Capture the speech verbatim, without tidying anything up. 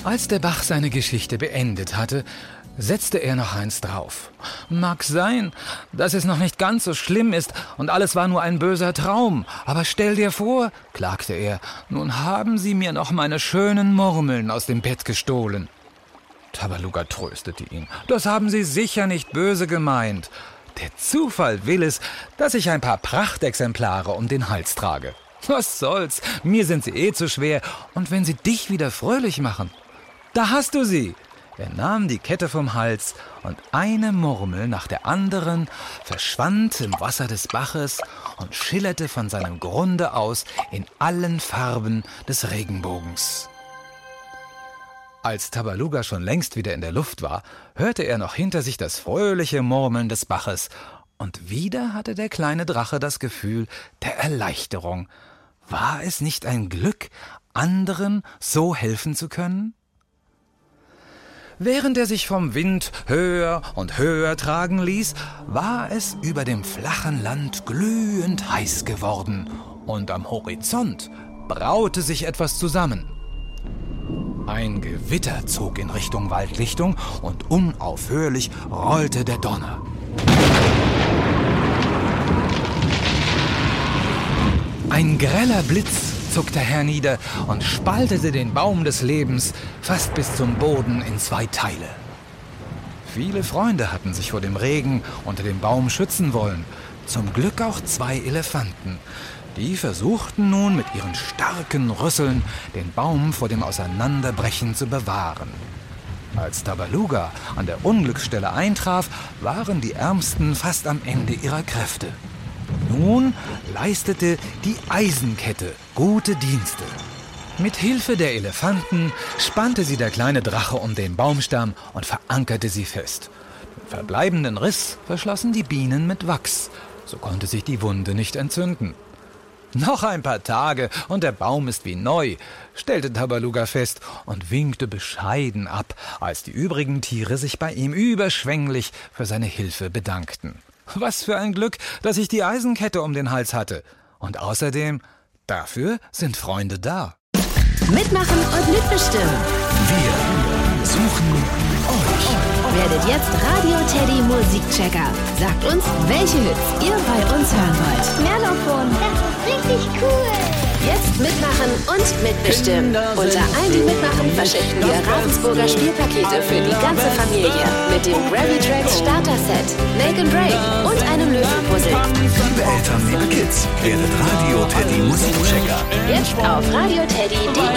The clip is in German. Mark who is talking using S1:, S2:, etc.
S1: Als der Bach seine Geschichte beendet hatte, setzte er noch eins drauf. Mag sein, dass es noch nicht ganz so schlimm ist und alles war nur ein böser Traum. Aber stell dir vor, klagte er, nun haben sie mir noch meine schönen Murmeln aus dem Bett gestohlen. Tabaluga tröstete ihn. Das haben sie sicher nicht böse gemeint. Der Zufall will es, dass ich ein paar Prachtexemplare um den Hals trage. Was soll's, mir sind sie eh zu schwer. Und wenn sie dich wieder fröhlich machen, da hast du sie. Er nahm die Kette vom Hals und eine Murmel nach der anderen verschwand im Wasser des Baches und schillerte von seinem Grunde aus in allen Farben des Regenbogens. Als Tabaluga schon längst wieder in der Luft war, hörte er noch hinter sich das fröhliche Murmeln des Baches. Und wieder hatte der kleine Drache das Gefühl der Erleichterung. War es nicht ein Glück, anderen so helfen zu können? Während er sich vom Wind höher und höher tragen ließ, war es über dem flachen Land glühend heiß geworden und am Horizont braute sich etwas zusammen. Ein Gewitter zog in Richtung Waldlichtung und unaufhörlich rollte der Donner. Ein greller Blitz zuckte hernieder und spaltete den Baum des Lebens fast bis zum Boden in zwei Teile. Viele Freunde hatten sich vor dem Regen unter dem Baum schützen wollen, zum Glück auch zwei Elefanten. Die versuchten nun mit ihren starken Rüsseln den Baum vor dem Auseinanderbrechen zu bewahren. Als Tabaluga an der Unglücksstelle eintraf, waren die Ärmsten fast am Ende ihrer Kräfte. Nun leistete die Eisenkette gute Dienste. Mit Hilfe der Elefanten spannte sie der kleine Drache um den Baumstamm und verankerte sie fest. Den verbleibenden Riss verschlossen die Bienen mit Wachs. So konnte sich die Wunde nicht entzünden. Noch ein paar Tage und der Baum ist wie neu, stellte Tabaluga fest und winkte bescheiden ab, als die übrigen Tiere sich bei ihm überschwänglich für seine Hilfe bedankten. Was für ein Glück, dass ich die Eisenkette um den Hals hatte. Und außerdem, dafür sind Freunde da.
S2: Mitmachen und mitbestimmen.
S3: Wir suchen euch.
S2: Werdet jetzt Radio Teddy Musikchecker. Sagt uns, welche Hits ihr bei uns hören wollt.
S4: Merlofon, das ist richtig cool.
S2: Jetzt mitmachen und mitbestimmen. Unter allen, die mitmachen, verschenken wir Ravensburger Spielpakete für die ganze Familie. Mit dem Gravitrax Starter Set, Make and Break und einem Löwenpuzzle.
S3: Liebe Eltern, liebe Kids, werdet Radio Teddy Musikchecker.
S2: Jetzt auf radio teddy punkt de.